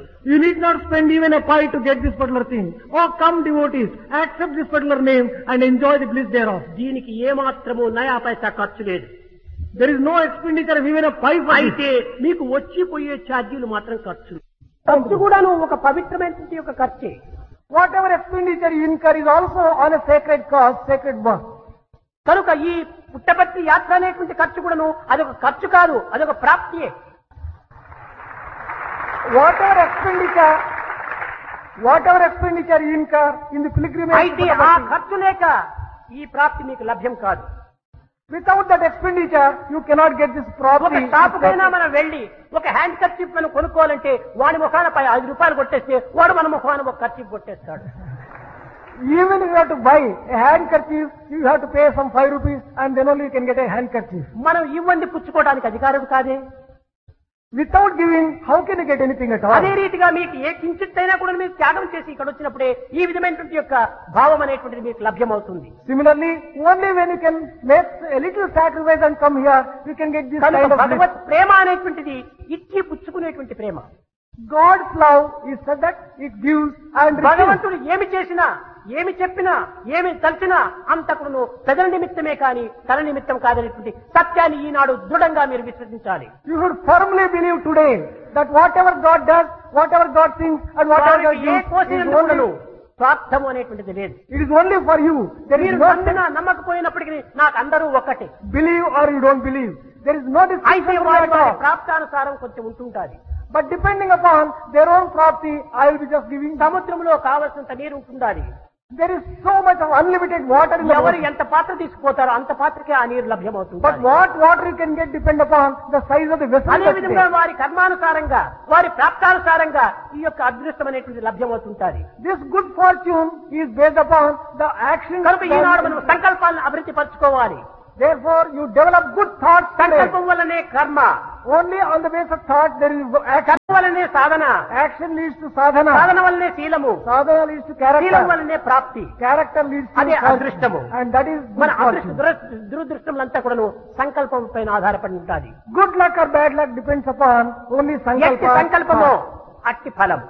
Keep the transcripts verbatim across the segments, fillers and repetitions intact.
You need not spend even a pie to get this particular thing. Oh, come devotees, accept this particular name and enjoy the bliss thereof. దీనికి ఏమాత్రము నయా పైసా ఖర్చు లేదు. There is no expenditure of even a pie for అయితే this. మీకు వచ్చి పోయే ఛార్జీలు మాత్రం ఖర్చు. ఖర్చు కూడాను ఒక పవిత్రమైనటువంటి ఒక ఖర్చే. Whatever expenditure you incur is also on a sacred cause, sacred work. కనుక ఈ పుట్టపర్తి యాత్ర అనేటువంటి ఖర్చు కూడాను అదొక ఖర్చు కాదు, అదొక ప్రాప్తియే. Whatever expenditure, whatever expenditure you incur in the pilgrimage, అయితే ఆ ఖర్చు లేక ఈ ప్రాప్తి మీకు లభ్యం కాదు. without that expenditure, you cannot get this ఒక property. షాప్ కైనా మనం వెళ్ళి ఒక హ్యాండ్ కర్చీఫ్ మనం కొనుక్కోవాలంటే వాడి ముఖానపై ఐదు రూపాయలు కొట్టేస్తే వాడు మన ముఖాన ఒక kerchief కొట్టేస్తాడు. Even if you have to buy a handkerchief, you have to pay some five rupees and then only you can get a handkerchief. మనం ఇవ్వండి పుచ్చుకోవడానికి అధికారం కాదే. Without giving, how can you get anything at all? అదే రీతిగా మీకు ఏ కించిత్తైనా కూడా మీరు త్యాగం చేసి ఇక్కడ వచ్చినప్పుడే ఈ విధమైనటువంటి యొక్క భావం అనేటువంటిది మీకు లభ్యమవుతుంది. Similarly, only when you can make a little sacrifice and come here, you can get this kind of bliss. భగవత్ ప్రేమ అనేటువంటిది ఇచ్చి పుచ్చుకునేటువంటి ప్రేమ. God's love is such that it gives and receives. భగవంతుడు ఏమి చేసినా, ఏమి చెప్పినా, ఏమి తలచినా అంతకును ప్రజల నిమిత్తమే కాని తన నిమిత్తం కాదనేటువంటి సత్యాన్ని ఈనాడు దృఢంగా మీరు విశ్వసించాలి. You should firmly believe today that whatever God does, whatever God thinks and whatever God A gives, is కోసినందుకు only, స్వార్థము అనేటువంటిది లేదు. it is only for you. There is మీరు no నమ్మినా నమ్మకపోయినప్పటికీ నాకు అందరూ ఒక్కటే. believe or you don't believe. There is no అయితే distinction వారి at వారి all. ప్రాప్తానుసారం కొంచెం ఉంటుంటాది. But depending upon their own property, I will be just giving. సముద్రంలో కావలసినంత నీరు ఉంటుండాలి. There is so much of unlimited water in the ఎవరు world. ఎంత పాత్ర తీసుకుపోతారో అంత పాత్రకే ఆ నీరు లభ్యమవుతుంది. But what water you can get depend upon the size of the vessel. అదే that విధంగా they- వారి కర్మానుసారంగా వారి ప్రాప్తానుసారంగా ఈ యొక్క అదృష్టం అనేటువంటి లభ్యమవుతుంటాది. This good fortune is based upon the action. కనుక ఈనాడు మనం సంకల్పాలను అభివృద్ధి పరచుకోవాలి. Therefore, you develop good thoughts today. సంకల్పం వల్లనే కర్మ, Only on the base of thought there is action. కర్మ వల్లనే సాధన, Action leads to sadhana. సాధన వల్లనే శీలము, Sadhana leads to Seelam character. వల్లనే ప్రాప్తి. Character leads to అదే fortune. అదృష్టము. And that is మన good అదృష్ట fortune. దుర- దురదృష్టములంతా కూడాను సంకల్పం పైన ఆధారపడి ఉంటుంది. Good luck or bad luck depends upon only ఎట్టి sankalpa. సంకల్పమో అట్టి ఫలం.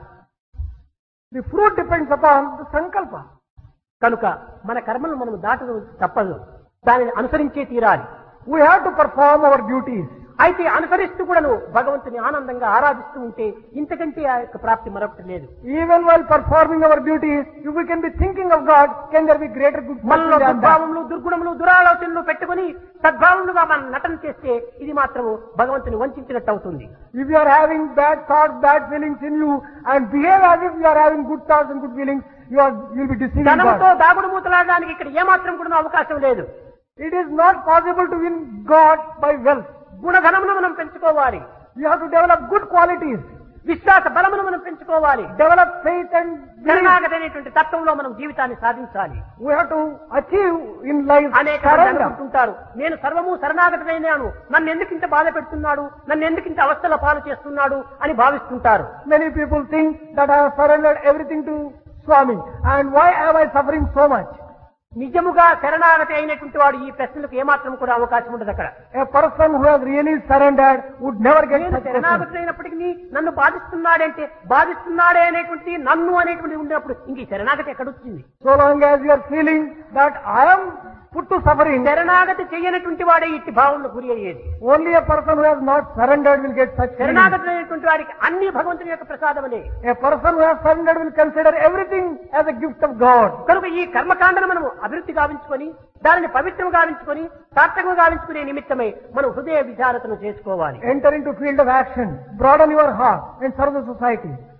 The fruit depends upon the sankalpa. కనుక మన కర్మను మనం దాటడం తప్పదు, దానిని అనుసరించే తీరాలి. We have to perform our duties. అయితే అనుసరిస్తూ కూడాను భగవంతుని ఆనందంగా ఆరాధిస్తూ ఉంటే ఇంతకంటే ఆ యొక్క ప్రాప్తి మరొకటి లేదు. Even while performing our duties, if we can be thinking of God, can there be greater good మనలో fortune than that? దుర్భావములు, దుర్గుణములు, దురాలోచనలు పెట్టుకుని సద్భావములుగా మనం నటన చేస్తే ఇది మాత్రము భగవంతుని వంచినట్టు అవుతుంది. If you are having bad thoughts, bad feelings in you, and behave as if you are having good thoughts and good feelings, you are you will be deceiving ధనంతో God. దాగుడు మూతలాడడానికి ఇక్కడ ఏమాత్రం కూడా అవకాశం లేదు. It is not possible to win God by wealth. గుణధనమును మనం పెంచుకోవాలి. You have to develop good qualities, విశ్వాస బలమును మనం పెంచుకోవాలి. develop faith and belief. శరణాగతి అనేటువంటి తత్వంలో మనం జీవితాన్ని సాధించాలి. We have to achieve in life అనేక మంది surrender. అనుకుంటుంటారు, నేను సర్వము శరణాగతమైనాను, నన్ను ఎందుకు ఇంత బాధ పెడుతున్నాడు, నన్ను ఎందుకు ఇంత అవస్థల పాలు చేస్తున్నాడు అని భావిస్తుంటారు. Many people think that I have surrendered everything to Swami, and why am I suffering so much? నిజముగా శరణాగతి అయినటువంటి వాడు ఈ ప్రశ్నలకు ఏమాత్రం కూడా అవకాశం ఉండదు. అక్కడ A person who has really surrendered would never get నేను such questions. శరణాగతి అయినప్పటికీ నన్ను బాధిస్తున్నాడంటే బాధిస్తున్నాడే అనేటువంటి నన్ను అనేటువంటి ఉన్నప్పుడు ఇంక ఈ శరణాగతి ఎక్కడొచ్చింది? So long as you are feeling that I am put to suffering, శరణాగతి చేయనటువంటి వాడే ఇట్టి భావంలో గురి అయ్యేది. only a person who has not surrendered will get such feelings. శరణాగతి అయినటువంటి వాడికి అన్ని భగవంతుని యొక్క ప్రసాదమనే. A person who has surrendered will consider everything as a gift of God. కనుక ఈ కర్మకాండను మనము అభివృద్ధి గావించుకొని దానిని పవిత్రం గావించుకొని సార్థకం గావించుకునే నిమిత్తమై మనం హృదయ విచారతను చేసుకోవాలి. Enter into field of action, broaden your heart and serve the society.